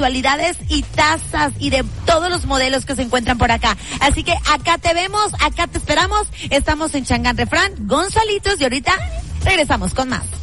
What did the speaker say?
actualidades y tazas y de todos los modelos que se encuentran por acá. Así que acá te vemos, acá te esperamos. Estamos en Changán Refrán, Gonzalitos, y ahorita regresamos con más.